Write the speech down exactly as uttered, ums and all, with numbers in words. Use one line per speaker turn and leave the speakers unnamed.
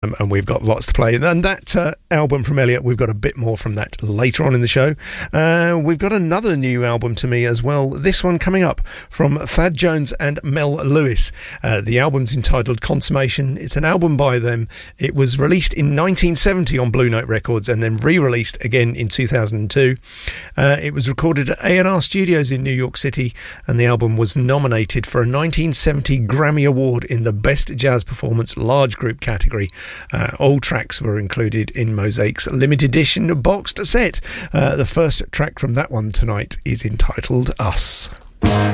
Um, and we've got lots to play. And that uh, album from Elliot, we've got a bit more from that later on in the show. Uh, we've got another new album to me as well. This one coming up from Thad Jones and Mel Lewis. Uh, the album's entitled Consummation. It's an album by them. It was released in nineteen seventy on Blue Note Records and then re-released again in two thousand two. Uh, it was recorded at A and R Studios in New York City, and the album was nominated for a nineteen seventy Grammy Award in the Best Jazz Performance Large Group category. Uh, all tracks were included in Mosaic's limited edition boxed set. Uh, the first track from that one tonight is entitled Us.